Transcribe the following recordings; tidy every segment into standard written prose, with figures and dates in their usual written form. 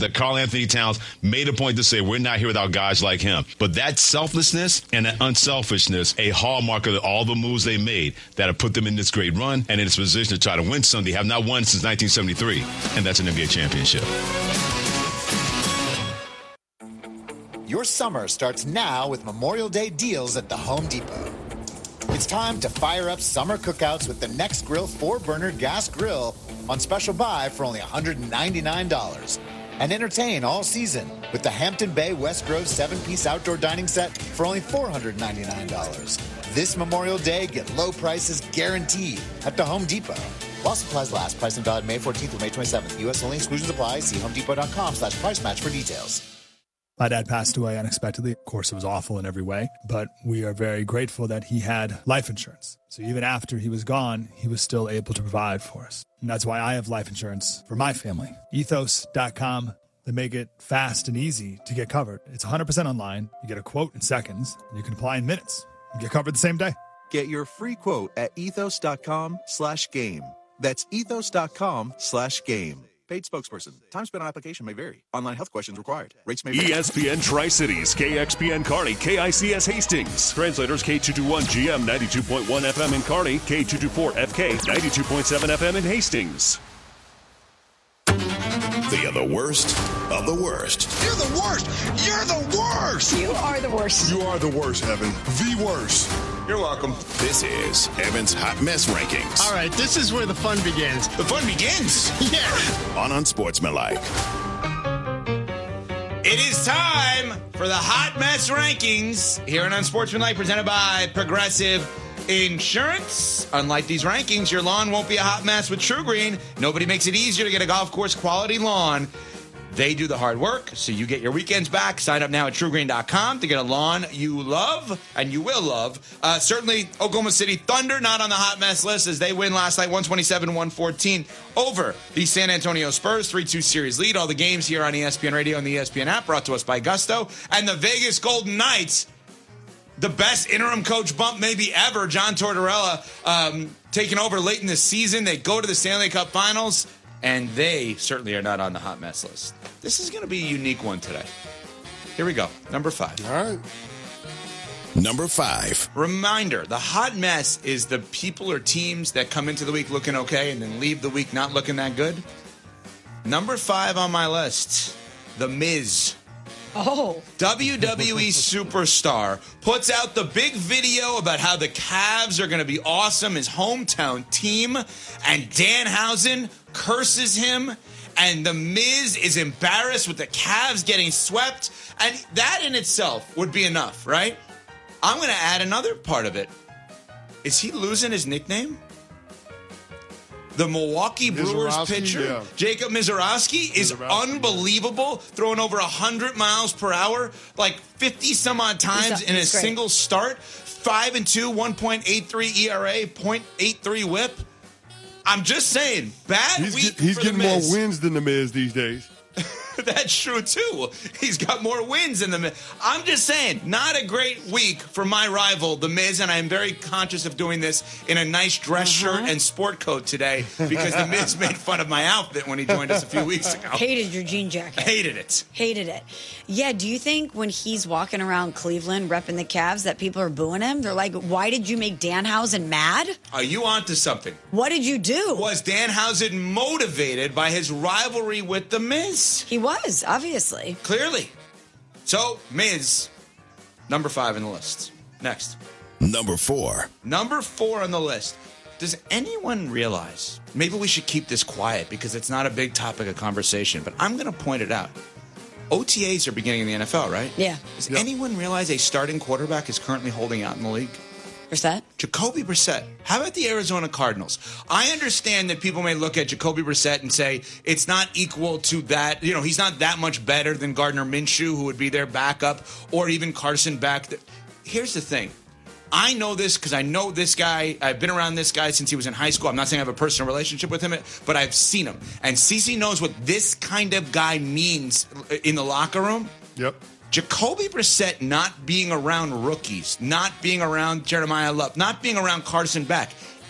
that Karl Anthony Towns made a point to say we're not here without guys like him. But that selflessness and that unselfishness, a hallmark of all the moves they made that have put them in this great run and in this position to try to win Sunday, have not won since 1973, and that's an NBA championship. Your summer starts now with Memorial Day deals at the Home Depot. It's time to fire up summer cookouts with the Next Grill 4-burner gas grill on special buy for only $199. And entertain all season with the Hampton Bay West Grove 7-piece outdoor dining set for only $499. This Memorial Day, get low prices guaranteed at the Home Depot. While supplies last, price and valid May 14th through May 27th. U.S. only, exclusions apply. See homedepot.com/price match for details. My dad passed away unexpectedly. Of course, it was awful in every way, but we are very grateful that he had life insurance. So even after he was gone, he was still able to provide for us. And that's why I have life insurance for my family. Ethos.com. They make it fast and easy to get covered. It's 100% online. You get a quote in seconds, and you can apply in minutes. You get covered the same day. Get your free quote at ethos.com/game. That's ethos.com/game. Paid spokesperson. Time spent on application may vary. Online health questions required. Rates may vary. ESPN Tri-Cities, KXPN Kearney, KICS Hastings. Translators K221GM 92.1 FM in Kearney, K224FK 92.7 FM in Hastings. They are the worst of the worst. You're the worst. You're the worst. You are the worst. You are the worst, Evan. The worst. You're welcome. This is Evan's Hot Mess Rankings. All right, this is where the fun begins. The fun begins? Yeah. On Unsportsmanlike. It is time for the Hot Mess Rankings here on Unsportsmanlike, presented by Progressive Insurance. Unlike these rankings, your lawn won't be a hot mess with TruGreen. Nobody makes it easier to get a golf course quality lawn. They do the hard work, so you get your weekends back. Sign up now at TruGreen.com to get a lawn you love, and you will love. Certainly, Oklahoma City Thunder not on the hot mess list as they win last night, 127-114 over the San Antonio Spurs, 3-2 series lead. All the games here on ESPN Radio and the ESPN app brought to us by Gusto. And the Vegas Golden Knights, the best interim coach bump maybe ever, John Tortorella, taking over late in the season. They go to the Stanley Cup Finals, and they certainly are not on the hot mess list. This is going to be a unique one today. Here we go. Number 5. All right. Number 5. Reminder, the hot mess is the people or teams that come into the week looking okay and then leave the week not looking that good. Number 5 on my list, The Miz. Oh. WWE superstar puts out the big video about how the Cavs are going to be awesome, his hometown team, and Danhausen curses him, and The Miz is embarrassed with the Cavs getting swept, and that in itself would be enough, right? I'm going to add another part of it. Is he losing his nickname? The Milwaukee Brewers pitcher, yeah. Jacob Mizorowski, is unbelievable, throwing over 100 miles per hour, like 50-some-odd times in a single start. 5-2, 1.83 ERA, 0.83 whip. I'm just saying, bad week He's for getting the more Miz. wins than the Miz these days. That's true, too. He's got more wins than the Miz. I'm just saying, not a great week for my rival, the Miz, and I am very conscious of doing this in a nice dress shirt and sport coat today because the Miz made fun of my outfit when he joined us a few weeks ago. Hated your jean jacket. Hated it. Hated it. Yeah, do you think when he's walking around Cleveland repping the Cavs that people are booing him? They're like, why did you make Danhausen mad? Are you onto something? What did you do? Was Danhausen motivated by his rivalry with the Miz? He was, obviously. Clearly. So, Miz, number 5 in the list. Next. Number 4. Number 4 on the list. Does anyone realize, maybe we should keep this quiet because it's not a big topic of conversation, but I'm going to point it out. OTAs are beginning in the NFL, right? Yeah. Does anyone realize a starting quarterback is currently holding out in the league? Brissett? Jacoby Brissett. How about the Arizona Cardinals? I understand that people may look at Jacoby Brissett and say it's not equal to that. You know, he's not that much better than Gardner Minshew, who would be their backup, or even Carson Beck. Here's the thing. I know this because I know this guy. I've been around this guy since he was in high school. I'm not saying I have a personal relationship with him, but I've seen him. And CeCe knows what this kind of guy means in the locker room. Yep. Jacoby Brissett not being around rookies, not being around Jeremiah Love, not being around Carson Beck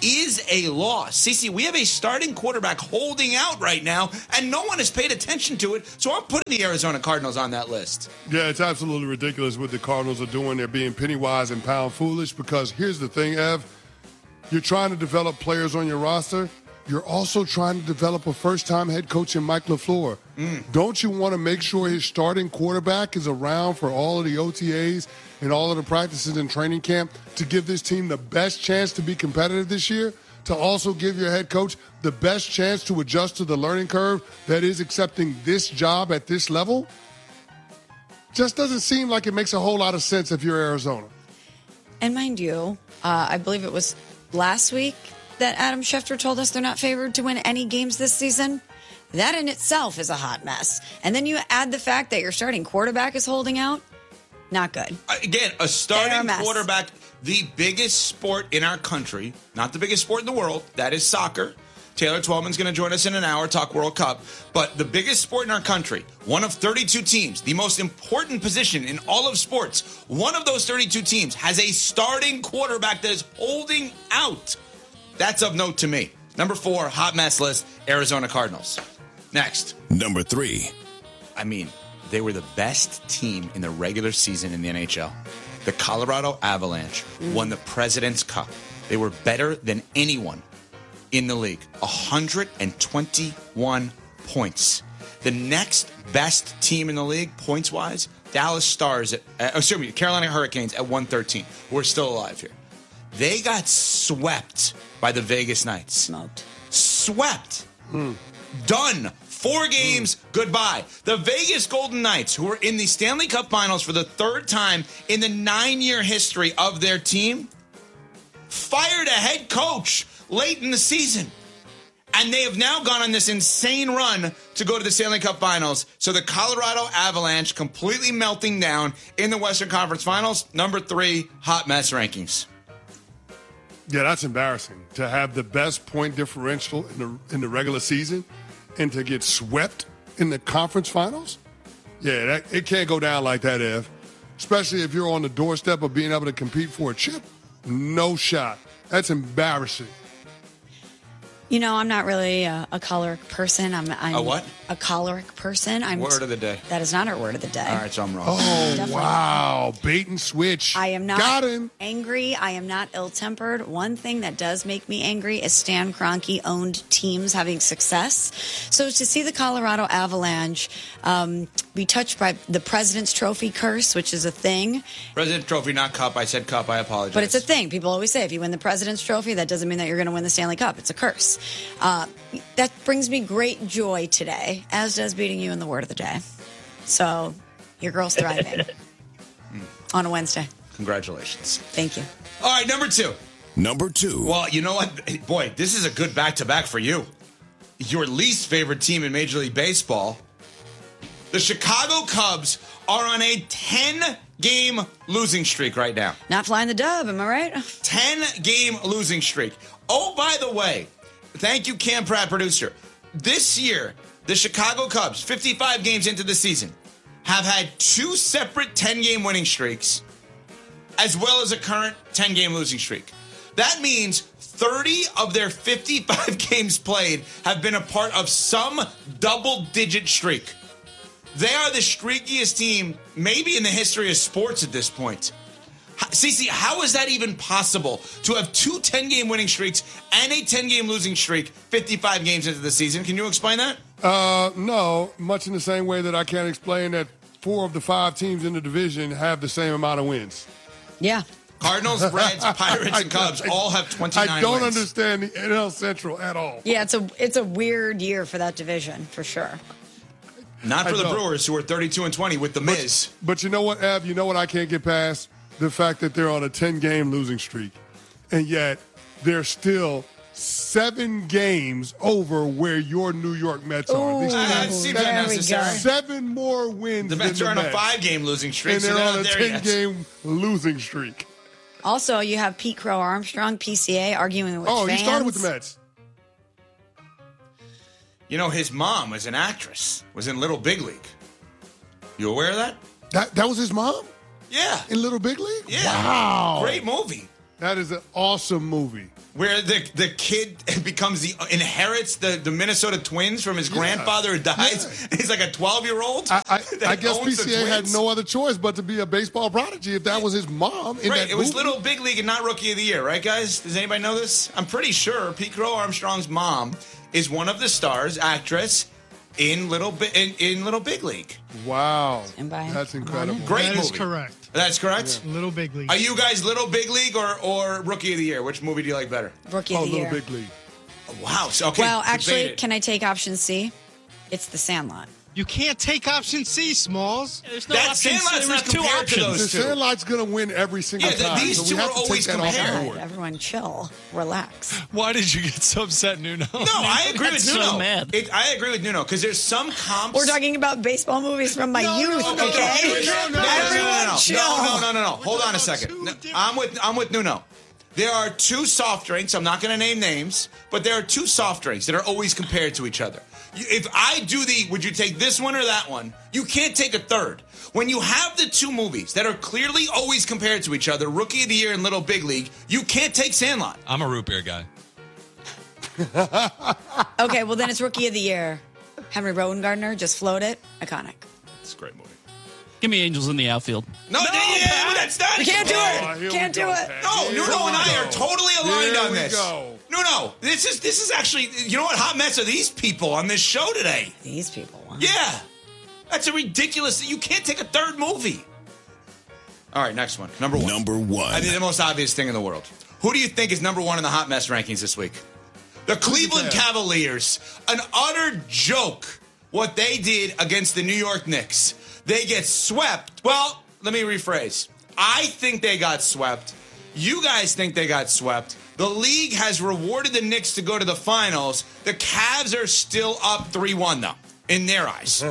is a loss. Cece, we have a starting quarterback holding out right now, and no one has paid attention to it, so I'm putting the Arizona Cardinals on that list. Yeah, it's absolutely ridiculous what the Cardinals are doing. They're being penny wise and pound foolish because here's the thing, Ev. You're trying to develop players on your roster. You're also trying to develop a first-time head coach in Mike LaFleur. Don't you want to make sure his starting quarterback is around for all of the OTAs and all of the practices and training camp to give this team the best chance to be competitive this year? To also give your head coach the best chance to adjust to the learning curve that is accepting this job at this level? Just doesn't seem like it makes a whole lot of sense if you're Arizona. And mind you, I believe it was last week that Adam Schefter told us they're not favored to win any games this season. That in itself is a hot mess. And then you add the fact that your starting quarterback is holding out. Not good. Again, a starting quarterback, the biggest sport in our country, not the biggest sport in the world, that is soccer. Taylor Twellman's going to join us in an hour, talk World Cup. But the biggest sport in our country, one of 32 teams, the most important position in all of sports, one of those 32 teams has a starting quarterback that is holding out. That's of note to me. Number 4, hot mess list, Arizona Cardinals. Next. Number 3. I mean, they were the best team in the regular season in the NHL. The Colorado Avalanche won the President's Cup. They were better than anyone in the league. 121 points. The next best team in the league, points-wise, Dallas Stars, Carolina Hurricanes at 113. We're still alive here. They got swept by the Vegas Knights. Swept. Done. 4 games, goodbye. The Vegas Golden Knights, who were in the Stanley Cup Finals for the 3rd time in the 9-year history of their team, fired a head coach late in the season. And they have now gone on this insane run to go to the Stanley Cup Finals. So the Colorado Avalanche completely melting down in the Western Conference Finals. Number 3, hot mess rankings. Yeah, that's embarrassing to have the best point differential in the regular season and to get swept in the conference finals. Yeah, it can't go down like that, Ev. Especially if you're on the doorstep of being able to compete for a chip. No shot. That's embarrassing. You know, I'm not really a choleric person. I'm a what? A choleric person. Word of the day. That is not our word of the day. All right, so I'm wrong. Oh, wow. Bait and switch. I am not Got him. angry. I am not ill-tempered. One thing that does make me angry is Stan Kroenke-owned teams having success. So to see the Colorado Avalanche be touched by the President's Trophy curse, which is a thing. President's Trophy, not Cup. I said Cup. I apologize. But it's a thing. People always say if you win the President's Trophy, that doesn't mean that you're going to win the Stanley Cup. It's a curse. That brings me great joy today, as does beating you in the word of the day. So your girl's thriving on a Wednesday. Congratulations. Thank you. All right, number 2. Number 2. Well, you know what? Boy, this is a good back-to-back for you. Your least favorite team in Major League Baseball. The Chicago Cubs are on a 10-game losing streak right now. Not flying the dub, am I right? 10-game losing streak. Oh, by the way, thank you, Cam Pratt, producer. This year, the Chicago Cubs, 55 games into the season, have had 2 separate 10-game winning streaks, as well as a current 10-game losing streak. That means 30 of their 55 games played have been a part of some double-digit streak. They are the streakiest team, maybe in the history of sports at this point. Cece, how is that even possible to have 2 10-game winning streaks and a 10-game losing streak 55 games into the season? Can you explain that? No, much in the same way that I can't explain that 4 of the 5 teams in the division have the same amount of wins. Yeah. Cardinals, Reds, Pirates, and Cubs all have 29 wins. I don't understand the NL Central at all. Yeah, it's a weird year for that division, for sure. Not for the Brewers, who are 32-20 with the Miz. But you know what, Ev? You know what I can't get past? The fact that they're on a 10-game losing streak. And yet, they're still 7 games over where your New York Mets are. That seems unnecessary. 7 more wins The Mets are on a 5-game losing streak, and so they're on a there 10-game losing streak. Also, you have Pete Crow Armstrong, PCA, arguing with fans. Oh, you started with the Mets. You know, his mom was an actress, was in Little Big League. You aware of that? That was his mom? Yeah. In Little Big League? Yeah. Wow. Great movie. That is an awesome movie. where the kid inherits the Minnesota Twins from his grandfather who dies. He's like a 12-year-old. I guess PCA had no other choice but to be a baseball prodigy if that was his mom. Right, it was Little Big League and not Rookie of the Year, right, guys? Does anybody know this? I'm pretty sure Pete Crow Armstrong's mom is one of the stars, actress, in Little Big League. Wow. And by That's incredible. Great movie. That is correct. That's correct? Yeah. Little Big League. Are you guys Little Big League or Rookie of the Year? Which movie do you like better? Rookie of the Year. Little Big League. Wow. So, okay. Well, actually, debated. can I take option C? It's The Sandlot. You can't take option C, Smalls. There's no That options. Sandlot's There's not two compared to options. those The two. Sandlot's going to win every single time. these so two we have are to always take that off compared. the board. Everyone chill. Relax. Why did you get so upset, Nuno? No, I agree with so Nuno. mad. I agree with Nuno because there's some comps. We're talking about baseball movies from my youth, okay? Everyone chill. No. Hold on a second. No, I'm with Nuno. There are two soft drinks. I'm not going to name names, but there are two soft drinks that are always compared to each other. If I do would you take this one or that one? You can't take a third. When you have the two movies that are clearly always compared to each other, Rookie of the Year and Little Big League, you can't take Sandlot. I'm a root beer guy. Okay, well then it's Rookie of the Year. Henry Rowan-Gardner, just float it. Iconic. It's a great movie. Give me Angels in the Outfield. No, that's not. We can't do it. Can't do it. No, Nuno and I are totally aligned on this. Go. No. This is actually. You know what? Hot mess are these people on this show today? These people. Wow. Yeah, that's a ridiculous. You can't take a third movie. All right, next one. Number one. I think the most obvious thing in the world. Who do you think is number one in the hot mess rankings this week? The Cleveland Cavaliers. An utter joke. What they did against the New York Knicks. They get swept. Well, let me rephrase. I think they got swept. You guys think they got swept. The league has rewarded the Knicks to go to the finals. The Cavs are still up 3-1, though, in their eyes.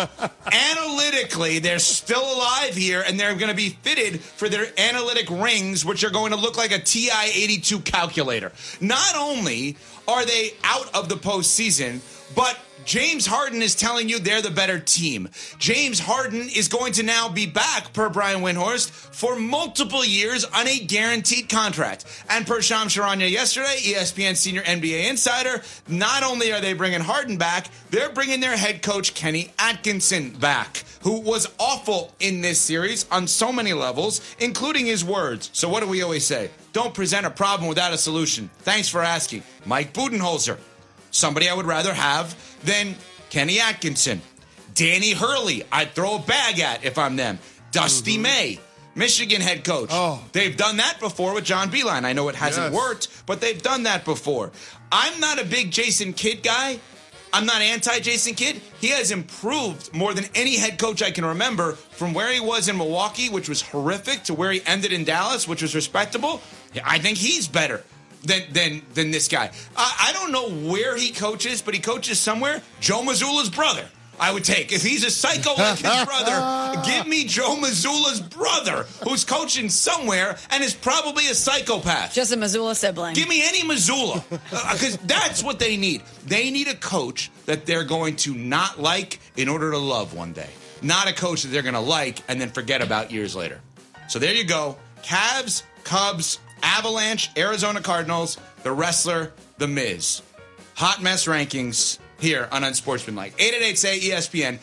Analytically, they're still alive here, and they're going to be fitted for their analytic rings, which are going to look like a TI-82 calculator. Not only are they out of the postseason, but James Harden is telling you they're the better team. James Harden is going to now be back, per Brian Windhorst, for multiple years on a guaranteed contract. And per Shams Charania yesterday, ESPN senior NBA insider, not only are they bringing Harden back, they're bringing their head coach, Kenny Atkinson, back, who was awful in this series on so many levels, including his words. So what do we always say? Don't present a problem without a solution. Thanks for asking. Mike Budenholzer. Somebody I would rather have than Kenny Atkinson. Danny Hurley, I'd throw a bag at if I'm them. Dusty May, Michigan head coach. They've done that before with John Beilein. I know it hasn't worked, but they've done that before. I'm not a big Jason Kidd guy. I'm not anti-Jason Kidd. He has improved more than any head coach I can remember from where he was in Milwaukee, which was horrific, to where he ended in Dallas, which was respectable. I think he's better than this guy. I don't know where he coaches, but he coaches somewhere. Joe Mazzulla's brother, I would take. If he's a psycho like his brother, give me Joe Mazzulla's brother, who's coaching somewhere and is probably a psychopath. Just a Mazzulla sibling. Give me any Mazzulla, because that's what they need. They need a coach that they're going to not like in order to love one day. Not a coach that they're going to like and then forget about years later. So there you go. Cavs, Cubs, Avalanche, Arizona Cardinals, The Wrestler, The Miz. Hot mess rankings here on Unsportsmanlike. 888-SAY-ESPN,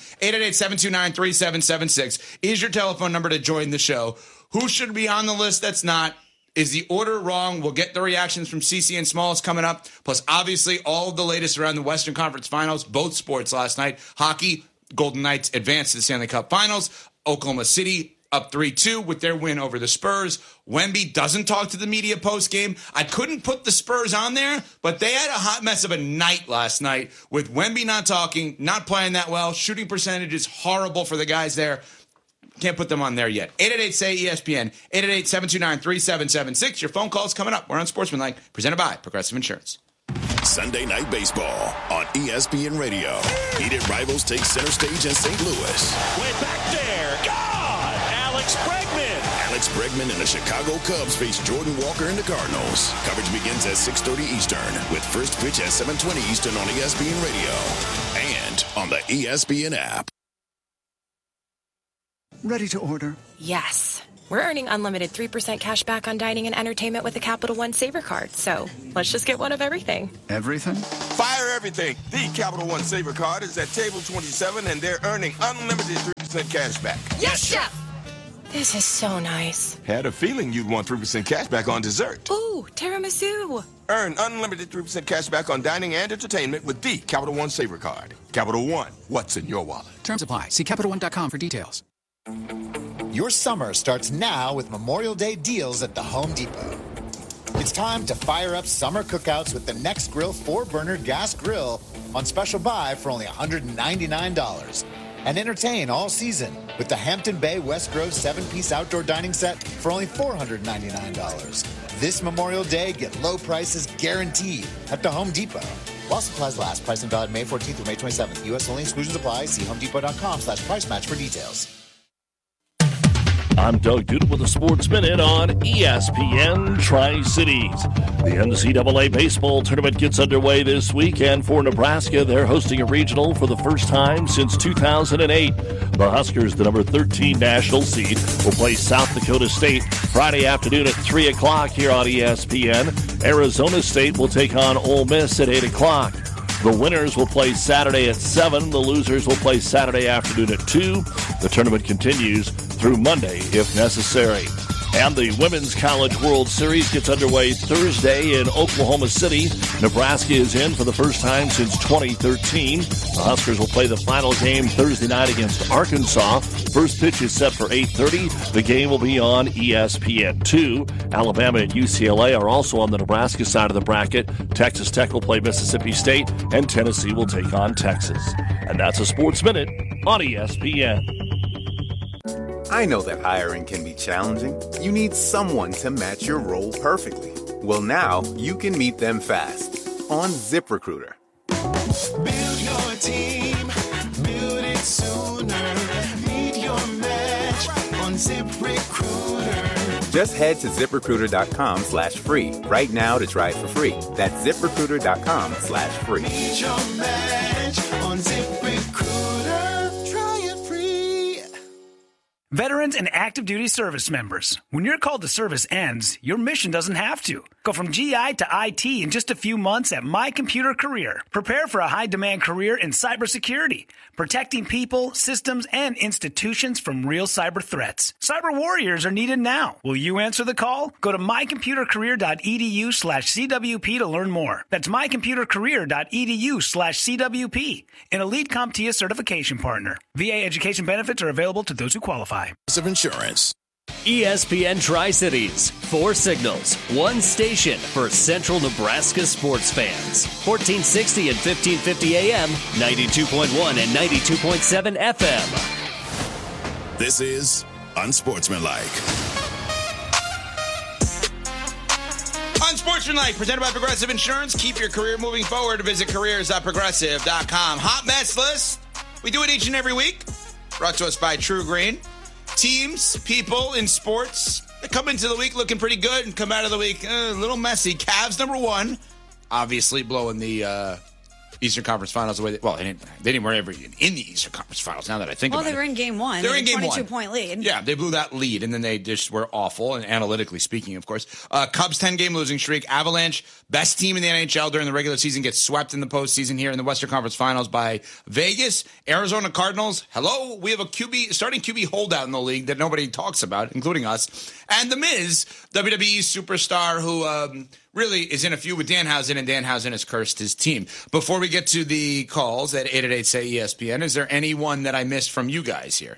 888-729-3776 is your telephone number to join the show. Who should be on the list that's not? Is the order wrong? We'll get the reactions from CC and Smalls coming up. Plus, obviously, all of the latest around the Western Conference Finals, both sports last night. Hockey, Golden Knights advanced to the Stanley Cup Finals. Oklahoma City up 3-2 with their win over the Spurs. Wemby doesn't talk to the media post-game. I couldn't put the Spurs on there, but they had a hot mess of a night last night with Wemby not talking, not playing that well. Shooting percentage is horrible for the guys there. Can't put them on there yet. 888-SAY-ESPN, 888-729-3776. Your phone call's coming up. We're on Sportsmanlike, presented by Progressive Insurance. Sunday Night Baseball on ESPN Radio. Heated rivals take center stage in St. Louis. Way back there. God! Alex Bregman. Alex Bregman and the Chicago Cubs face Jordan Walker and the Cardinals. Coverage begins at 6:30 Eastern with first pitch at 7:20 Eastern on ESPN Radio and on the ESPN app. Ready to order. Yes. We're earning unlimited 3% cash back on dining and entertainment with a Capital One Saver card. So let's just get one of everything. Everything? Fire everything. The Capital One Saver card is at table 27, and they're earning unlimited 3% cash back. Yes, Chef! This is so nice. Had a feeling you'd want 3% cash back on dessert. Ooh, tiramisu. Earn unlimited 3% cash back on dining and entertainment with the Capital One Saver card. Capital One, what's in your wallet? Terms apply. See CapitalOne.com for details. Your summer starts now with Memorial Day deals at the Home Depot. It's time to fire up summer cookouts with the Next Grill 4-burner gas grill on special buy for only $199. And entertain all season with the Hampton Bay West Grove 7-piece outdoor dining set for only $499. This Memorial Day, get low prices guaranteed at the Home Depot. While supplies last, pricing valid May 14th through May 27th. U.S. only, exclusions apply. See homedepot.com/price match for details. I'm Doug Duda with a Sports Minute on ESPN Tri-Cities. The NCAA baseball tournament gets underway this week, and for Nebraska, they're hosting a regional for the first time since 2008. The Huskers, the number 13 national seed, will play South Dakota State Friday afternoon at 3 o'clock here on ESPN. Arizona State will take on Ole Miss at 8 o'clock. The winners will play Saturday at 7. The losers will play Saturday afternoon at 2. The tournament continues through Monday if necessary. And the Women's College World Series gets underway Thursday in Oklahoma City. Nebraska is in for the first time since 2013. The Huskers will play the final game Thursday night against Arkansas. First pitch is set for 8:30. The game will be on ESPN2. Alabama and UCLA are also on the Nebraska side of the bracket. Texas Tech will play Mississippi State, and Tennessee will take on Texas. And that's a Sports Minute on ESPN. I know that hiring can be challenging. You need someone to match your role perfectly. Well, now you can meet them fast on ZipRecruiter. Build your team, build it sooner. Meet your match on ZipRecruiter. Just head to ZipRecruiter.com/free right now to try it for free. That's ZipRecruiter.com/free. Meet your match on ZipRecruiter. Try it free. Veterans and active duty service members, when your call to service ends, your mission doesn't have to. Go from GI to IT in just a few months at My Computer Career. Prepare for a high-demand career in cybersecurity, protecting people, systems, and institutions from real cyber threats. Cyber warriors are needed now. Will you answer the call? Go to mycomputercareer.edu/CWP to learn more. That's mycomputercareer.edu/CWP, an elite CompTIA certification partner. VA education benefits are available to those who qualify. Of insurance. ESPN Tri-Cities. 4 signals, 1 station for Central Nebraska sports fans. 1460 and 1550 AM, 92.1 and 92.7 FM. This is Unsportsmanlike. Unsportsmanlike, presented by Progressive Insurance. Keep your career moving forward. Visit careers.progressive.com. Hot mess list. We do it each and every week. Brought to us by True Green. Teams, people in sports that come into the week looking pretty good and come out of the week a little messy. Cavs, number 1, obviously blowing the Eastern Conference Finals away. Well, they didn't were ever in the Eastern Conference Finals, now that I think about it. Well, they were in game 1. They're in game 1. 22-point lead. Yeah, they blew that lead, and then they just were awful, and analytically speaking, of course. Cubs, 10-game losing streak. Avalanche, best team in the NHL during the regular season, gets swept in the postseason here in the Western Conference Finals by Vegas. Arizona Cardinals, hello, we have a starting QB holdout in the league that nobody talks about, including us. And The Miz, WWE superstar who really is in a feud with Danhausen, and Danhausen has cursed his team. Before we get to the calls at 888-SAY-ESPN, is there anyone that I missed from you guys here?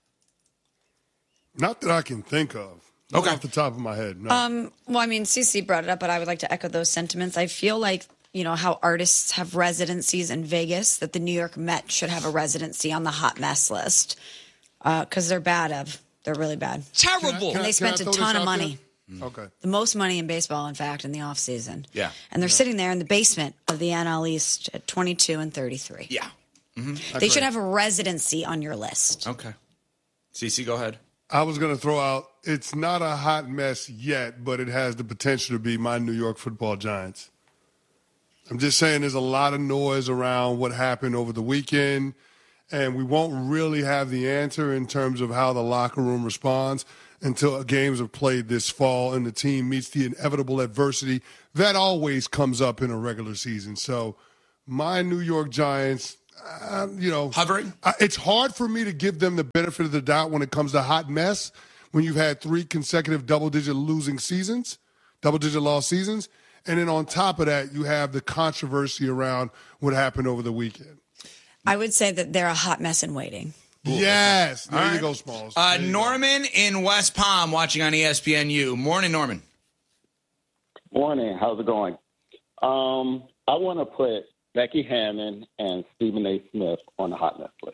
Not that I can think of. Not off the top of my head, no. Well, I mean, CeCe brought it up, but I would like to echo those sentiments. I feel like, you know, how artists have residencies in Vegas, that the New York Mets should have a residency on the hot mess list because they're bad. They're really bad. Terrible. And they spent a ton of money. Okay. The most money in baseball, in fact, in the offseason. Yeah. And they're sitting there in the basement of the NL East at 22 and 33. Yeah. Mm-hmm. They should have a residency on your list. Okay. CeCe, go ahead. I was going to throw out, it's not a hot mess yet, but it has the potential to be my New York Football Giants. I'm just saying there's a lot of noise around what happened over the weekend, and we won't really have the answer in terms of how the locker room responds until games are played this fall and the team meets the inevitable adversity that always comes up in a regular season. So my New York Giants, hovering. It's hard for me to give them the benefit of the doubt when it comes to hot mess when you've had 3 consecutive double-digit loss seasons. And then on top of that, you have the controversy around what happened over the weekend. I would say that they're a hot mess in waiting. Yes. There you go, Smalls. Norman in West Palm watching on ESPNU. Morning, Norman. Morning. How's it going? I want to put Becky Hammon and Stephen A. Smith on the hot mess list.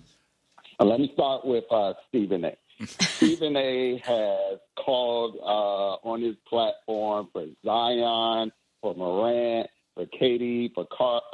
Let me start with Stephen A. Stephen A. has called on his platform for Zion, for Morant, for Katie, for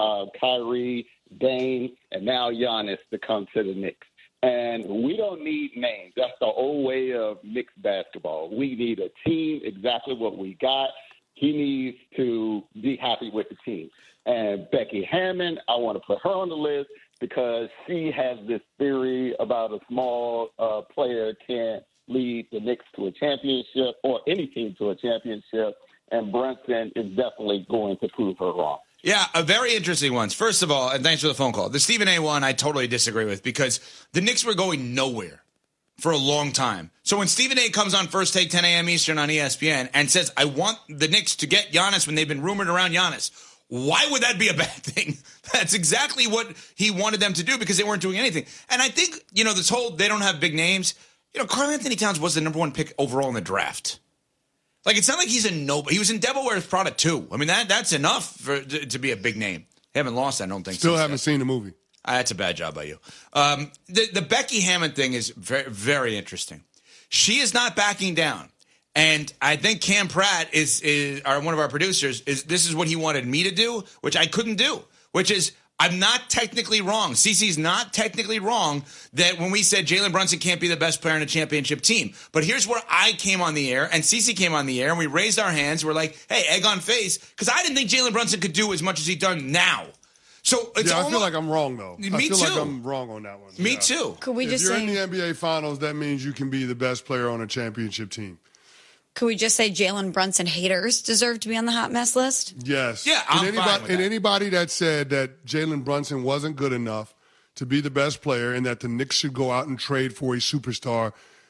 Kyrie, Dane, and now Giannis to come to the Knicks. And we don't need names. That's the old way of Knicks basketball. We need a team, exactly what we got. He needs to be happy with the team. And Becky Hammon, I want to put her on the list because she has this theory about a small player can't lead the Knicks to a championship or any team to a championship. And Brunson is definitely going to prove her wrong. Yeah, a very interesting ones. First of all, and thanks for the phone call. The Stephen A. one I totally disagree with because the Knicks were going nowhere for a long time. So when Stephen A. comes on First Take 10 a.m. Eastern on ESPN and says, I want the Knicks to get Giannis when they've been rumored around Giannis, why would that be a bad thing? That's exactly what he wanted them to do because they weren't doing anything. And I think, this whole they don't have big names. Karl Anthony Towns was the number 1 pick overall in the draft. Like, it's not like he's a nobody. He was in Devil Wears Prada, too. I mean, that's enough to be a big name. They haven't lost, I don't think. Still haven't seen the movie. That's a bad job by you. The Becky Hammon thing is very, very interesting. She is not backing down. And I think Cam Pratt is one of our producers. This is what he wanted me to do, which I couldn't do, which is I'm not technically wrong. CeCe's not technically wrong that when we said Jalen Brunson can't be the best player in a championship team. But here's where I came on the air and CeCe came on the air and we raised our hands. We're like, hey, egg on face, because I didn't think Jalen Brunson could do as much as he's done now. So it's I feel like I'm wrong, though. Me I feel too. like I'm wrong on that one. Me too. Could we if just you're say in the NBA Finals, that means you can be the best player on a championship team. Could we just say Jalen Brunson haters deserve to be on the hot mess list? Yes. Yeah, I'm fine with that. Anybody that said that Jalen Brunson wasn't good enough to be the best player and that the Knicks should go out and trade for a superstar,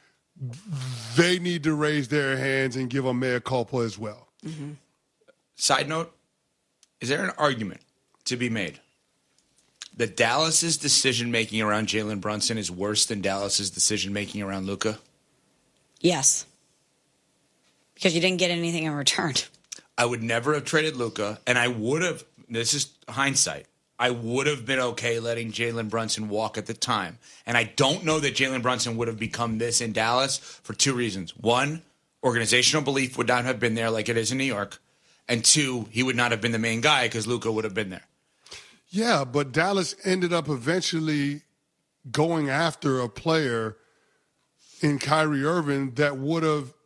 they need to raise their hands and give a mea culpa as well. Mm-hmm. Side note, is there an argument to be made that Dallas's decision-making around Jalen Brunson is worse than Dallas's decision-making around Luka? Yes. Because you didn't get anything in return. I would never have traded Luka, and I would have, this is hindsight, I would have been okay letting Jalen Brunson walk at the time. And I don't know that Jalen Brunson would have become this in Dallas for 2 reasons. 1, organizational belief would not have been there like it is in New York. And 2, he would not have been the main guy because Luka would have been there. Yeah, but Dallas ended up eventually going after a player in Kyrie Irving that would have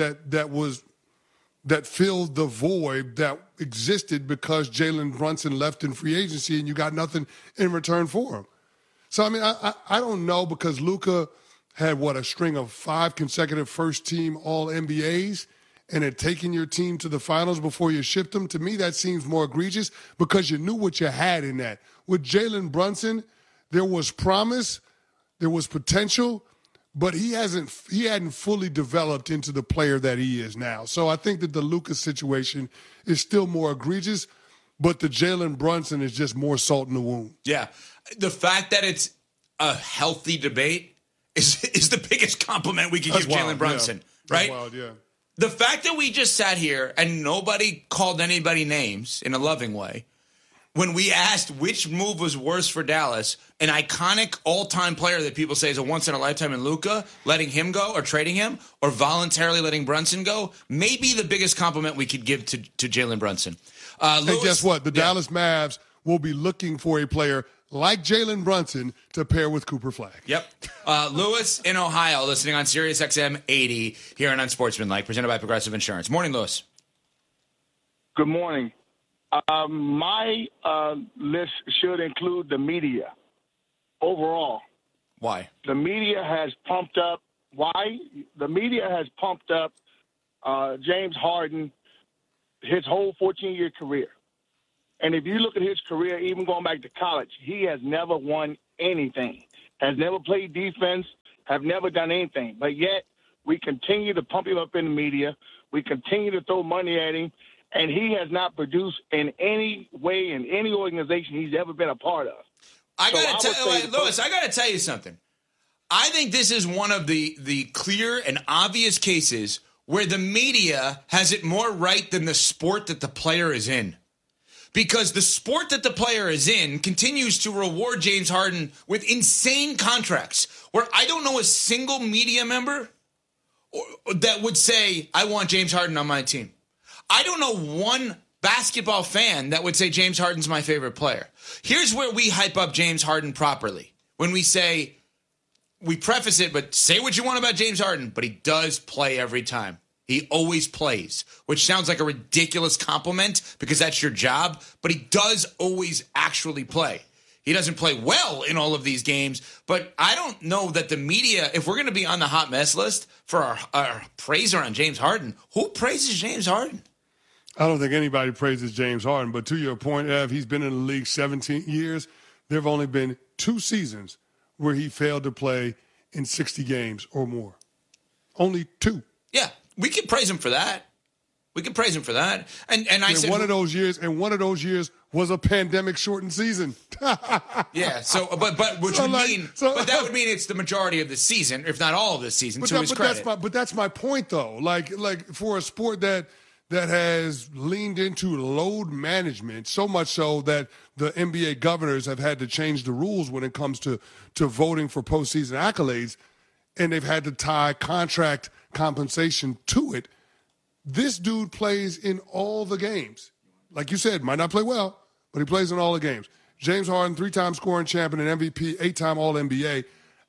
that filled the void that existed because Jalen Brunson left in free agency and you got nothing in return for him. So I mean, I don't know because Luka had a string of 5 consecutive first team All NBAs and had taken your team to the finals before you shipped them. To me, that seems more egregious because you knew what you had in that. With Jalen Brunson, there was promise, there was potential. But he hadn't fully developed into the player that he is now. So I think that the Luka situation is still more egregious, but the Jalen Brunson is just more salt in the wound. Yeah. The fact that it's a healthy debate is the biggest compliment we can give Jalen Brunson, right? That's wild, yeah. The fact that we just sat here and nobody called anybody names in a loving way, when we asked which move was worse for Dallas, an iconic all-time player that people say is a once-in-a-lifetime in Luka, letting him go or trading him, or voluntarily letting Brunson go, may be the biggest compliment we could give to Jalen Brunson. And guess what? The Dallas Mavs will be looking for a player like Jalen Brunson to pair with Cooper Flagg. Yep. Lewis in Ohio, listening on Sirius XM 80 here on Unsportsmanlike, presented by Progressive Insurance. Morning, Lewis. Good morning. My list should include the media. overall. Why? The media has pumped up. Why? The media has pumped up James Harden his whole 14-year career. And if you look at his career, even going back to college, he has never won anything, has never played defense, have never done anything. But yet we continue to pump him up in the media. We continue to throw money at him. And he has not produced in any way in any organization he's ever been a part of. Louis, I got to tell you something. I think this is one of the clear and obvious cases where the media has it more right than the sport that the player is in. Because the sport that the player is in continues to reward James Harden with insane contracts where I don't know a single media member that would say, I want James Harden on my team. I don't know one basketball fan that would say James Harden's my favorite player. Here's where we hype up James Harden properly. When we say, we preface it, but say what you want about James Harden, but he does play every time. He always plays, which sounds like a ridiculous compliment because that's your job, but he does always actually play. He doesn't play well in all of these games, but I don't know that the media, if we're going to be on the hot mess list for our praiser on James Harden, who praises James Harden? I don't think anybody praises James Harden, but to your point, Ev, he's been in the league 17 years. There have only been 2 seasons where he failed to play in 60 games or more. Only 2. Yeah, we can praise him for that. We can praise him for that. And I said one of those years was a pandemic shortened season. Yeah, so but that would mean it's the majority of the season, if not all of the season, to his credit. That's my point though. Like for a sport that has leaned into load management, so much so that the NBA governors have had to change the rules when it comes to voting for postseason accolades, and they've had to tie contract compensation to it. This dude plays in all the games. Like you said, might not play well, but he plays in all the games. James Harden, 3-time scoring champion and MVP, 8-time All-NBA.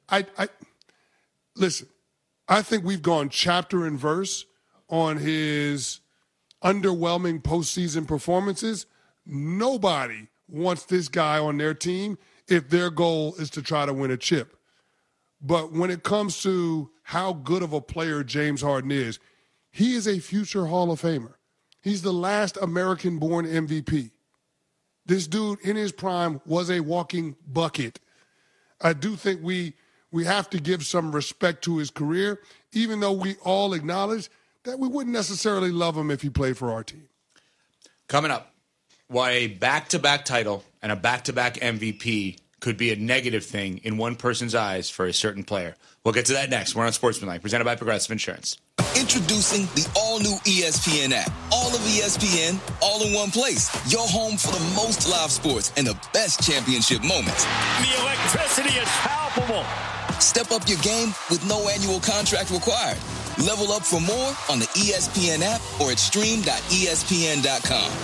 Listen, I think we've gone chapter and verse on his underwhelming postseason performances. Nobody wants this guy on their team if their goal is to try to win a chip. But when it comes to how good of a player James Harden is, he is a future Hall of Famer. He's the last American-born MVP. This dude in his prime was a walking bucket. I do think we have to give some respect to his career, even though we all acknowledge that we wouldn't necessarily love him if he played for our team. Coming up, why a back-to-back title and a back-to-back MVP could be a negative thing in one person's eyes for a certain player. We'll get to that next. We're on Sportsmanlike, presented by Progressive Insurance. Introducing the all-new ESPN app. All of ESPN, all in one place. Your home for the most live sports and the best championship moments. The electricity is palpable. Step up your game with no annual contract required. Level up for more on the ESPN app or at stream.espn.com.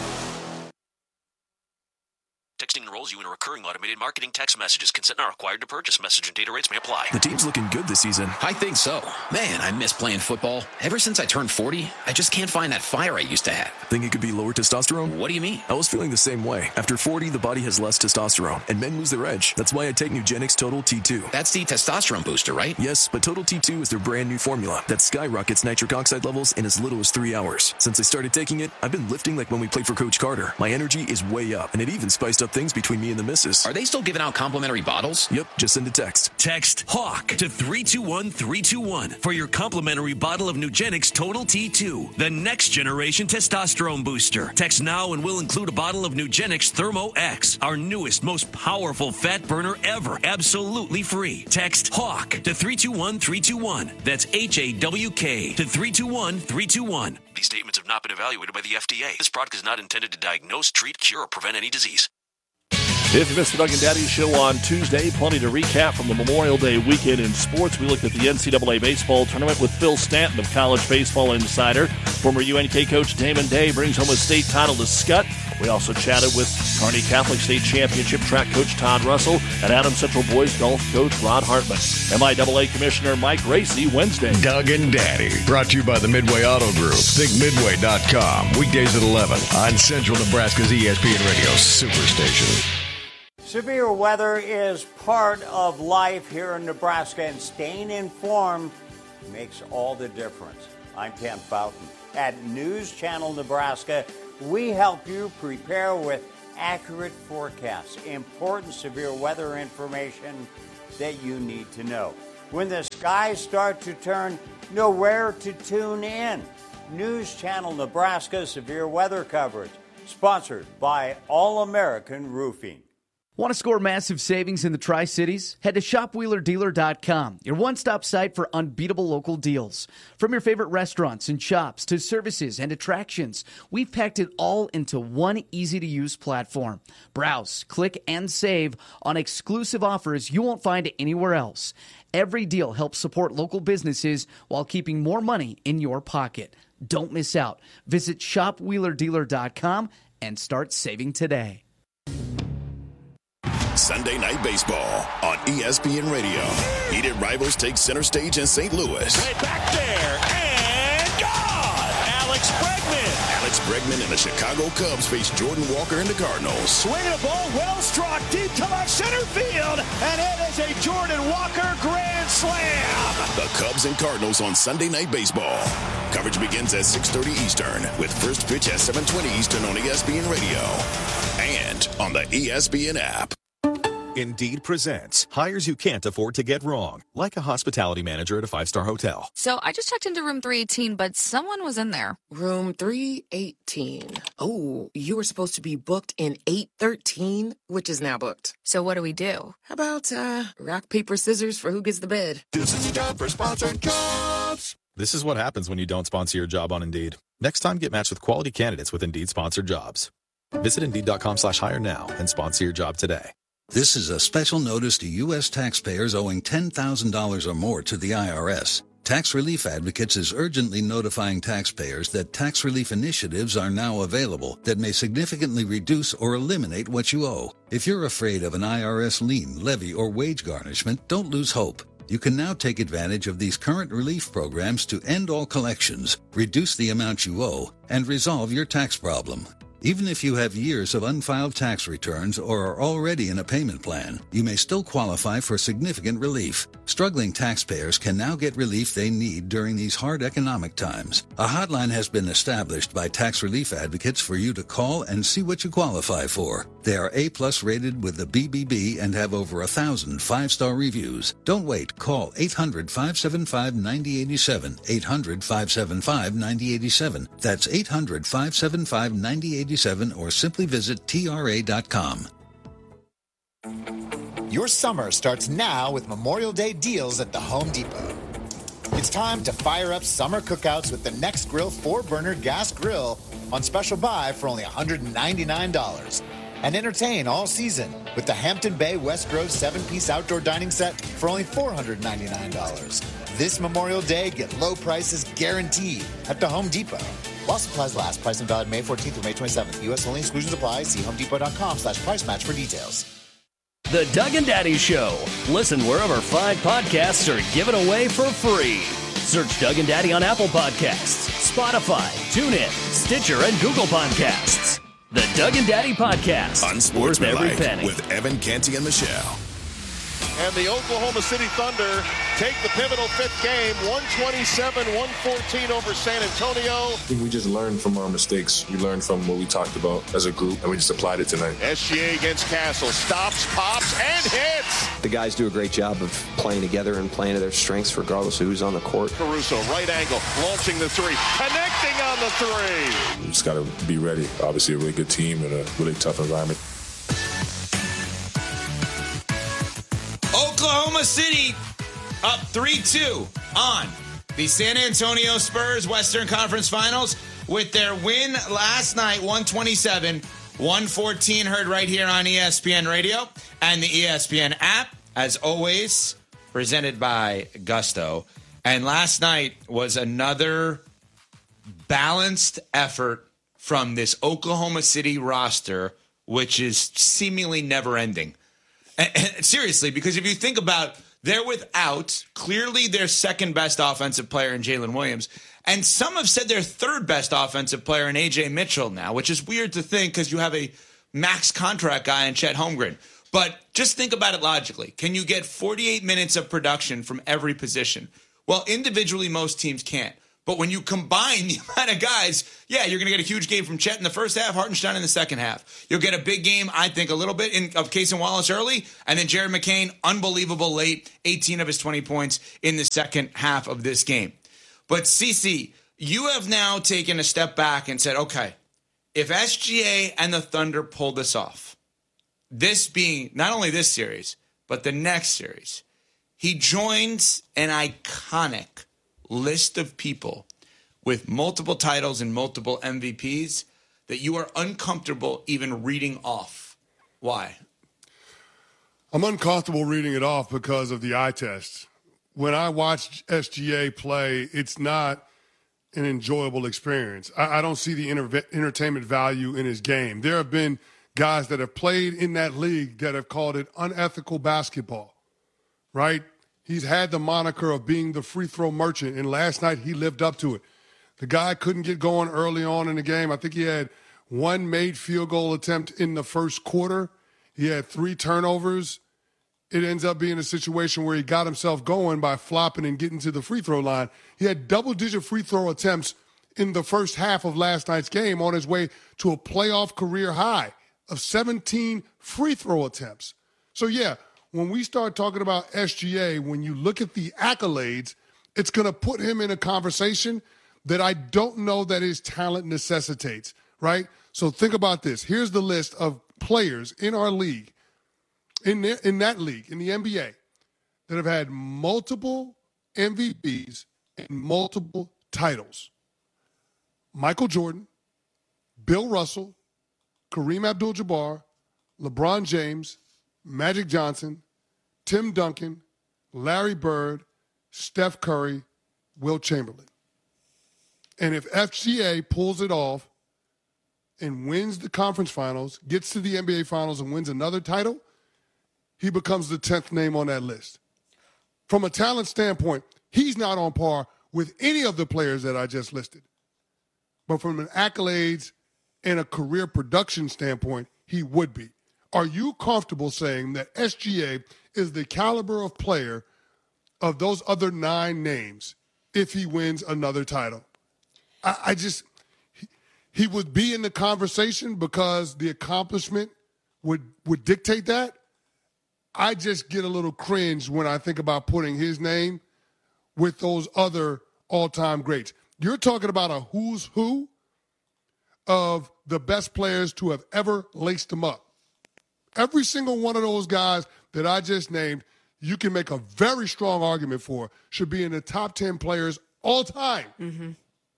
Texting enrolls you in a recurring automated marketing text messages. Consent not required to purchase. Message and data rates may apply. The team's looking good this season. I think so. Man, I miss playing football. Ever since I turned 40, I just can't find that fire I used to have. Think it could be lower testosterone? What do you mean? I was feeling the same way. After 40, the body has less testosterone, and men lose their edge. That's why I take Nugenix Total T2. That's the testosterone booster, right? Yes, but Total T2 is their brand new formula that skyrockets nitric oxide levels in as little as 3 hours. Since I started taking it, I've been lifting like when we played for Coach Carter. My energy is way up, and it even spiced up things between me and the missus. Are they still giving out complimentary bottles? Yep, just send a text. Text HAWK to 321-321 for your complimentary bottle of Nugenix Total T2, the next generation testosterone booster. Text now and we'll include a bottle of Nugenix Thermo X, our newest, most powerful fat burner ever, absolutely free. Text HAWK to 321-321. That's HAWK to 321-321. These statements have not been evaluated by the FDA. This product is not intended to diagnose, treat, cure, or prevent any disease. If you missed the Doug and Daddy show on Tuesday, plenty to recap from the Memorial Day weekend in sports. We looked at the NCAA baseball tournament with Phil Stanton of College Baseball Insider. Former UNK coach Damon Day brings home a state title to Scott. We also chatted with Kearney Catholic State Championship track coach Todd Russell and Adams Central boys golf coach Rod Hartman. MIAA Commissioner Mike Racy Wednesday. Doug and Daddy, brought to you by the Midway Auto Group. ThinkMidway.com. Weekdays at 11 on Central Nebraska's ESPN Radio Superstation. Severe weather is part of life here in Nebraska, and staying informed makes all the difference. I'm Kent Fountain. At News Channel Nebraska, we help you prepare with accurate forecasts, important severe weather information that you need to know. When the skies start to turn, know where to tune in. News Channel Nebraska severe weather coverage, sponsored by All American Roofing. Want to score massive savings in the Tri-Cities? Head to shopwheelerdealer.com, your one-stop site for unbeatable local deals. From your favorite restaurants and shops to services and attractions, we've packed it all into one easy-to-use platform. Browse, click, and save on exclusive offers you won't find anywhere else. Every deal helps support local businesses while keeping more money in your pocket. Don't miss out. Visit shopwheelerdealer.com and start saving today. Sunday Night Baseball on ESPN Radio. Heated rivals take center stage in St. Louis. Right back there, and gone! Alex Bregman and the Chicago Cubs face Jordan Walker and the Cardinals. Swinging a ball, well struck, deep to left center field, and it is a Jordan Walker grand slam! The Cubs and Cardinals on Sunday Night Baseball. Coverage begins at 6:30 Eastern, with first pitch at 7:20 Eastern on ESPN Radio and on the ESPN app. Indeed presents hires you can't afford to get wrong, like a hospitality manager at a 5-star hotel. So I just checked into room 318, but someone was in there. Room 318. Oh, you were supposed to be booked in 813, which is now booked. So what do we do? How about rock, paper, scissors for who gets the bid? This is a job for sponsored jobs. This is what happens when you don't sponsor your job on Indeed. Next time, get matched with quality candidates with Indeed sponsored jobs. Visit Indeed.com/hire now and sponsor your job today. This is a special notice to U.S. taxpayers owing $10,000 or more to the IRS. Tax Relief Advocates is urgently notifying taxpayers that tax relief initiatives are now available that may significantly reduce or eliminate what you owe. If you're afraid of an IRS lien, levy, or wage garnishment, don't lose hope. You can now take advantage of these current relief programs to end all collections, reduce the amount you owe, and resolve your tax problem. Even if you have years of unfiled tax returns or are already in a payment plan, you may still qualify for significant relief. Struggling taxpayers can now get relief they need during these hard economic times. A hotline has been established by Tax Relief Advocates for you to call and see what you qualify for. They are A+ rated with the BBB and have over 1,000 5-star reviews. Don't wait. Call 800-575-9087. 800-575-9087. That's 800-575-9087. Or simply visit TRA.com. Your summer starts now with Memorial Day deals at the Home Depot. It's time to fire up summer cookouts with the Next Grill 4-burner gas grill on special buy for only $199. And entertain all season with the Hampton Bay West Grove 7-piece outdoor dining set for only $499. This Memorial Day, get low prices guaranteed at the Home Depot. While supplies last, price and valid May 14th through May 27th. U.S. only, exclusions apply. See homedepot.com/price match for details. The Doug and Daddy Show. Listen wherever fine podcasts are given away for free. Search Doug and Daddy on Apple Podcasts, Spotify, TuneIn, Stitcher, and Google Podcasts. The Doug and Daddy Podcast. Unsportsmanlike with Evan, Canty, and Michelle. And the Oklahoma City Thunder take the pivotal 5th game, 127-114 over San Antonio. I think we just learned from our mistakes. We learned from what we talked about as a group, and we just applied it tonight. SGA against Castle, stops, pops, and hits. The guys do a great job of playing together and playing to their strengths regardless of who's on the court. Caruso, right angle, launching the three, connecting on the three. We just got to be ready. Obviously a really good team in a really tough environment. Oklahoma City up 3-2 on the San Antonio Spurs Western Conference Finals with their win last night, 127-114, heard right here on ESPN Radio and the ESPN app, as always, presented by Gusto. And last night was another balanced effort from this Oklahoma City roster, which is seemingly never-ending. And seriously, because if you think about, they're without clearly their second best offensive player in Jalen Williams, and some have said their third best offensive player in A.J. Mitchell now, which is weird to think because you have a max contract guy in Chet Holmgren. But just think about it logically. Can you get 48 minutes of production from every position? Well, individually, most teams can't. But when you combine the amount of guys, yeah, you're going to get a huge game from Chet in the first half, Hartenstein in the second half. You'll get a big game, I think, a little bit of Case and Wallace early, and then Jared McCain, unbelievable late, 18 of his 20 points in the second half of this game. But, CeCe, you have now taken a step back and said, okay, if SGA and the Thunder pull this off, this being not only this series, but the next series, he joins an iconic list of people with multiple titles and multiple MVPs that you are uncomfortable even reading off. Why? I'm uncomfortable reading it off because of the eye test. When I watch SGA play, it's not an enjoyable experience. I don't see the entertainment value in his game. There have been guys that have played in that league that have called it unethical basketball, right? He's had the moniker of being the free throw merchant, and last night he lived up to it. The guy couldn't get going early on in the game. I think he had one made field goal attempt in the first quarter. He had 3 turnovers. It ends up being a situation where he got himself going by flopping and getting to the free throw line. He had double-digit free throw attempts in the first half of last night's game on his way to a playoff career high of 17 free throw attempts. So, yeah, when we start talking about SGA, when you look at the accolades, it's going to put him in a conversation that I don't know that his talent necessitates, right? So think about this. Here's the list of players in our league, in that league, in the NBA, that have had multiple MVPs and multiple titles. Michael Jordan, Bill Russell, Kareem Abdul-Jabbar, LeBron James, Magic Johnson, Tim Duncan, Larry Bird, Steph Curry, Wilt Chamberlain. And if FGA pulls it off and wins the conference finals, gets to the NBA finals and wins another title, he becomes the 10th name on that list. From a talent standpoint, he's not on par with any of the players that I just listed. But from an accolades and a career production standpoint, he would be. Are you comfortable saying that SGA is the caliber of player of those other 9 names if he wins another title? He would be in the conversation because the accomplishment would dictate that. I just get a little cringe when I think about putting his name with those other all-time greats. You're talking about a who's who of the best players to have ever laced them up. Every single one of those guys that I just named, you can make a very strong argument for, should be in the top 10 players all time. Mm-hmm.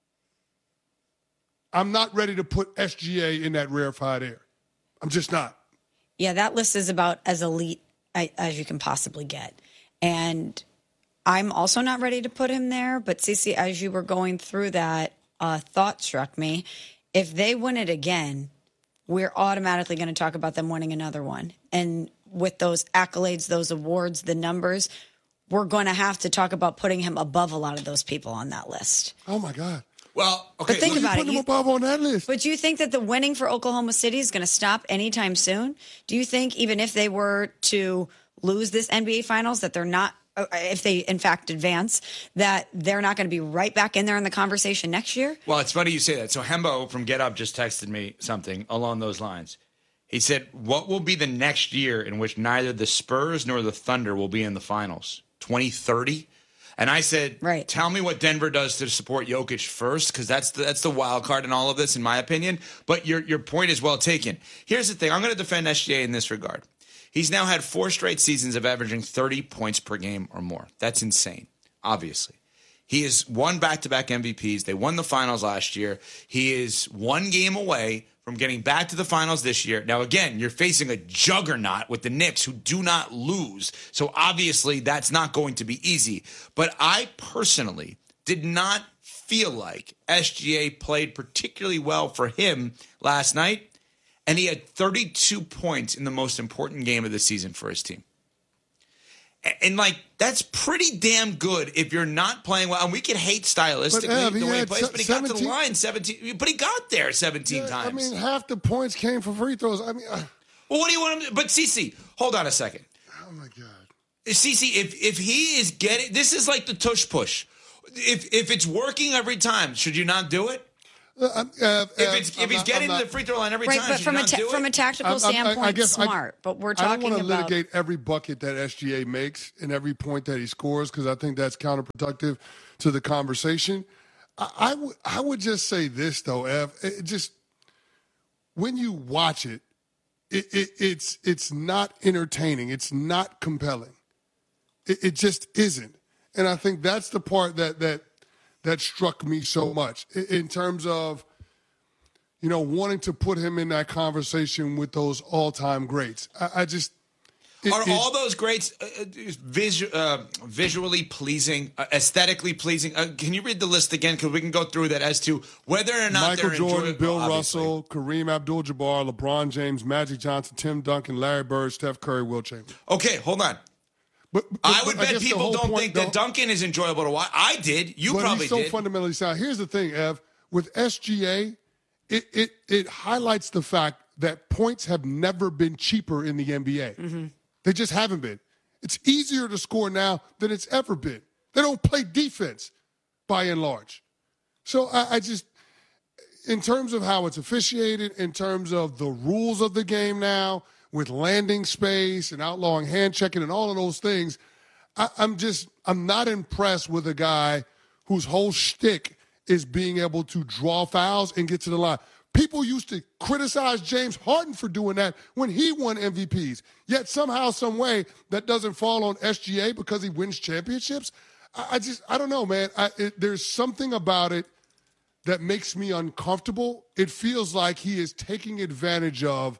I'm not ready to put SGA in that rarefied air. I'm just not. Yeah, that list is about as elite as you can possibly get. And I'm also not ready to put him there. But, CeCe, as you were going through that, thought struck me. If they win it again, we're automatically going to talk about them winning another one. And with those accolades, those awards, the numbers, we're going to have to talk about putting him above a lot of those people on that list. Oh, my God. Well, okay. But think about it. Put him above on that list. But do you think that the winning for Oklahoma City is going to stop anytime soon? Do you think even if they were to lose this NBA Finals, that they're not, if they in fact advance, that they're not going to be right back in there in the conversation next year? Well, it's funny you say that. So Hembo from Get Up just texted me something along those lines. He said, what will be the next year in which neither the Spurs nor the Thunder will be in the finals? 2030? And I said, right. Tell me what Denver does to support Jokic first, because that's the wild card in all of this, in my opinion. But your point is well taken. Here's the thing. I'm going to defend SGA in this regard. He's now had 4 straight seasons of averaging 30 points per game or more. That's insane, obviously. He has won back-to-back MVPs. They won the finals last year. He is 1 game away from getting back to the finals this year. Now, again, you're facing a juggernaut with the Knicks who do not lose. So obviously that's not going to be easy. But I personally did not feel like SGA played particularly well for him last night. And he had 32 points in the most important game of the season for his team. And, that's pretty damn good if you're not playing well. And we can hate stylistically the way he plays, but he got to the line 17. But he got there 17 times. I mean, half the points came from free throws. I mean, Well, what do you want him to? But CeCe, hold on a second. Oh my God. CeCe, if he is getting, this is like the tush push. If it's working every time, should you not do it? If he's getting to the free throw line every time, but should you not do it? from a tactical standpoint, smart. But we're talking I don't want to about litigate every bucket that SGA makes and every point that he scores because I think that's counterproductive to the conversation. I would just say this though, Ev. Just when you watch it, it's not entertaining. It's not compelling. It just isn't. And I think that's the part that struck me so much in terms of, wanting to put him in that conversation with those all-time greats. All those greats visually pleasing, aesthetically pleasing? Can you read the list again? Because we can go through that as to whether or not Michael they're Jordan, Bill obviously. Russell, Kareem Abdul-Jabbar, LeBron James, Magic Johnson, Tim Duncan, Larry Bird, Steph Curry, Wilt Chamberlain. Okay, hold on. But I would bet people don't think that Duncan is enjoyable to watch. I did. You probably did. He's so did. fundamentally sound. Here's the thing, Ev. With SGA, it highlights the fact that points have never been cheaper in the NBA. Mm-hmm. They just haven't been. It's easier to score now than it's ever been. They don't play defense, by and large. So I just, in terms of how it's officiated, in terms of the rules of the game now, with landing space and outlawing hand checking and all of those things, I'm not impressed with a guy whose whole shtick is being able to draw fouls and get to the line. People used to criticize James Harden for doing that when he won MVPs. Yet somehow, some way, that doesn't fall on SGA because he wins championships. I don't know, man. There's something about it that makes me uncomfortable. It feels like he is taking advantage of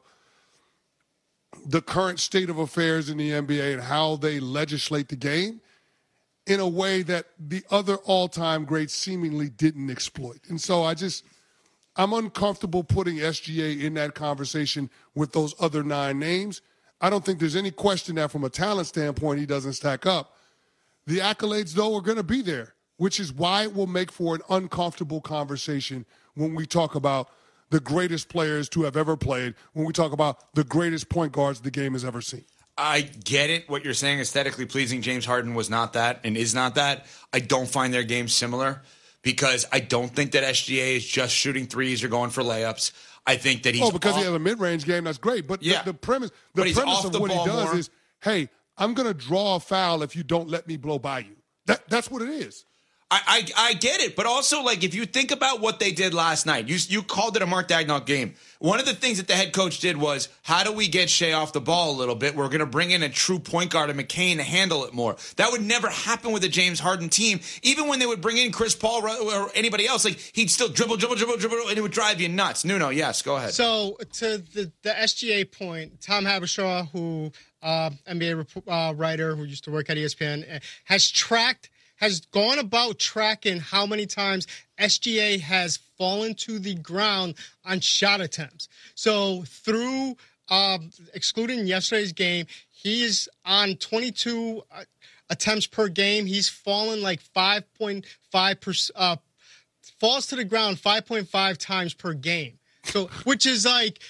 the current state of affairs in the NBA and how they legislate the game in a way that the other all-time greats seemingly didn't exploit. And so I'm uncomfortable putting SGA in that conversation with those other 9 names. I don't think there's any question that from a talent standpoint he doesn't stack up. The accolades, though, are going to be there, which is why it will make for an uncomfortable conversation when we talk about the greatest players to have ever played, when we talk about the greatest point guards the game has ever seen. I get it, what you're saying, aesthetically pleasing. James Harden was not that and is not that. I don't find their games similar because I don't think that SGA is just shooting threes or going for layups. I think that he's because he has a mid-range game, that's great. But the premise of what he does is, hey, I'm going to draw a foul if you don't let me blow by you. That's what it is. I get it, but also, like, if you think about what they did last night, you called it a Mark Daigneault game. One of the things that the head coach did was, how do we get Shea off the ball a little bit? We're going to bring in a true point guard and McCain to handle it more. That would never happen with a James Harden team. Even when they would bring in Chris Paul or anybody else, like, he'd still dribble, and it would drive you nuts. Nuno, yes, go ahead. So, to the SGA point, Tom Habershaw, who NBA writer who used to work at ESPN, has gone about tracking how many times SGA has fallen to the ground on shot attempts. So through excluding yesterday's game, he's on 22 attempts per game. He's fallen like 5.5%, falls to the ground 5.5 times per game. So, which is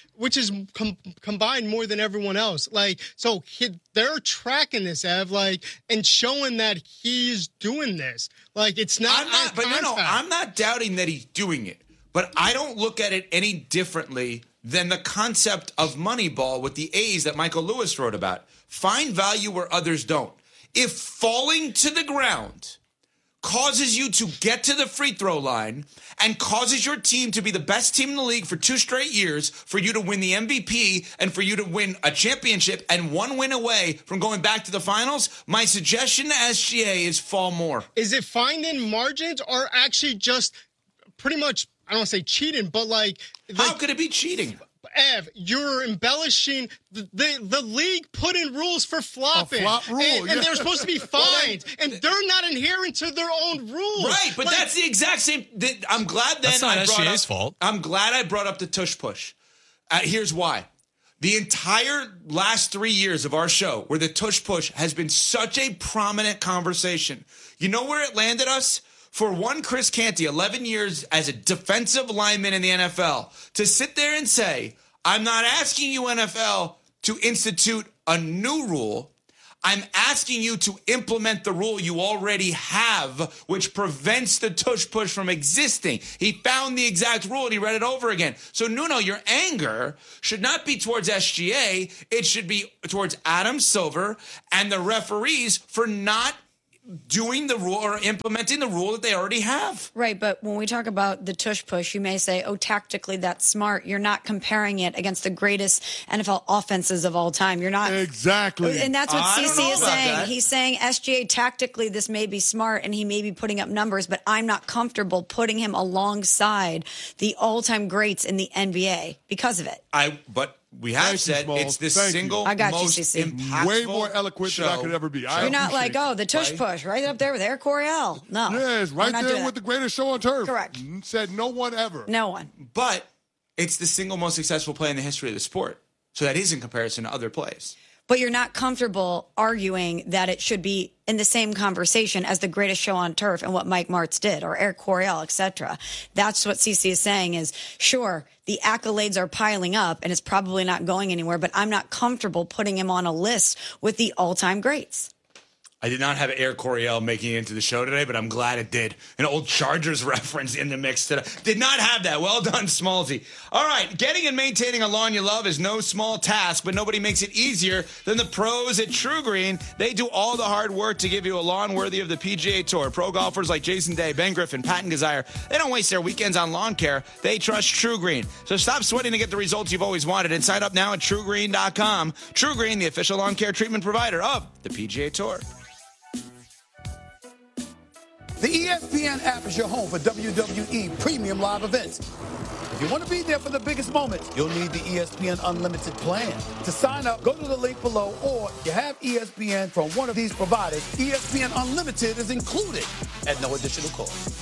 combined more than everyone else. They're tracking this, Ev, and showing that he's doing this. It's not. I'm not doubting that he's doing it, but I don't look at it any differently than the concept of Moneyball with the A's that Michael Lewis wrote about. Find value where others don't. If falling to the ground causes you to get to the free throw line and causes your team to be the best team in the league for 2 straight years, for you to win the MVP and for you to win a championship and 1 win away from going back to the finals, my suggestion to SGA is fall more. Is it finding margins or actually just pretty much, I don't want to say cheating, but how could it be cheating? Ev, you're embellishing. The league put in rules for flopping. A flop rule, and they're supposed to be fined, and they're not adhering to their own rules. Right, but that's the exact same. I'm glad then that's not SGA's fault. I'm glad I brought up the tush push. Here's why. The entire last 3 years of our show, where the tush push has been such a prominent conversation, you know where it landed us? For one, Chris Canty, 11 years as a defensive lineman in the NFL, to sit there and say, I'm not asking you, NFL, to institute a new rule. I'm asking you to implement the rule you already have, which prevents the tush push from existing. He found the exact rule and he read it over again. So, Nuno, your anger should not be towards SGA. It should be towards Adam Silver and the referees for not doing the rule or implementing the rule that they already have. Right, but when we talk about the tush push, you may say, oh, tactically that's smart. You're not comparing it against the greatest NFL offenses of all time. You're not. Exactly. And that's what CC is saying. That. He's saying SGA tactically this may be smart and he may be putting up numbers, but I'm not comfortable putting him alongside the all-time greats in the NBA because of it. But we have said it's the single I got most you, CC. impactful Way more eloquent than I could ever be. You're not like, oh, the tush push right up there with Air Coryell. No. Yes, right there with the greatest show on turf. Correct. Said no one ever. No one. But it's the single most successful play in the history of the sport. So that is in comparison to other plays. But you're not comfortable arguing that it should be in the same conversation as the greatest show on turf and what Mike Martz did or Eric Coryell, etc. That's what CC is saying is, sure, the accolades are piling up and it's probably not going anywhere, but I'm not comfortable putting him on a list with the all-time greats. I did not have Air Coryell making it into the show today, but I'm glad it did. An old Chargers reference in the mix today. Did not have that. Well done, Smallsy. All right, getting and maintaining a lawn you love is no small task, but nobody makes it easier than the pros at True Green. They do all the hard work to give you a lawn worthy of the PGA Tour. Pro golfers like Jason Day, Ben Griffin, Patton Gazire, they don't waste their weekends on lawn care. They trust True Green. So stop sweating to get the results you've always wanted and sign up now at TrueGreen.com. True Green, the official lawn care treatment provider of the PGA Tour. The ESPN app is your home for WWE premium live events. If you want to be there for the biggest moments, you'll need the ESPN Unlimited plan. To sign up, go to the link below, or if you have ESPN from one of these providers, ESPN Unlimited is included at no additional cost.